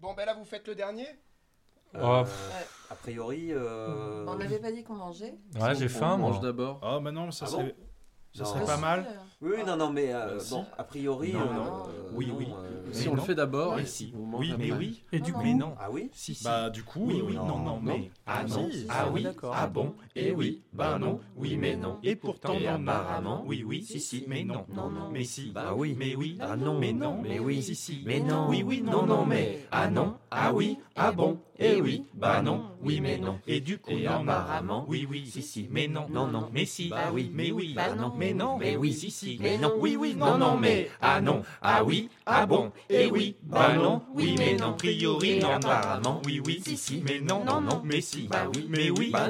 Bon, ben là, vous faites le dernier. Oh, A priori, On n'avait pas dit qu'on mangeait. Ouais, j'ai faim, On mange moi. d'abord. Oh, bah non, ça Ah serait, bon ça Non. serait pas mal. Oui, non, mais si. bon, a priori, Non, non. Oui, non, oui. Si Mais on le non. fait d'abord, Mais et si. on mange Oui, après. Mais oui. Et du coup Mais non. Ah oui. Si, si. Bah, du coup, Oui, oui, non, non, mais. Ah non, ah oui, ah bon, et oui, bah non, oui, mais non. Et pourtant, non, apparemment, oui, oui, si, si, mais non, non, non, mais si, Bah oui. mais oui, Ah non. mais non, Mais oui. si, si, Mais non. oui, oui, non, non, mais. Ah non, ah oui, ah bon, et oui, bah non, oui, mais non. Et du coup, non, apparemment, oui, oui, si, si, mais non, non, non, mais si, Bah oui. mais oui, Bah non. mais non, Mais oui. si, si, Mais non. oui, oui, non, non, mais. Ah non, ah oui, ah bon, et oui, bah non, oui, mais non. A priori, non, apparemment, oui, oui, si, si, mais non, non, non, mais si, bah oui, mais oui, Bah